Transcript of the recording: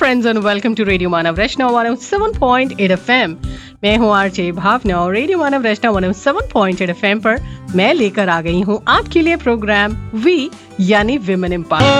Friends and welcome to radio Manav Vaishnav 107.8 FM. मैं हूँ RJ भावना और रेडियो मानव वैष्णव 107.8 FM पर मैं लेकर आ गई हूँ आपके लिए प्रोग्राम वी यानी विमेन एम्पावर।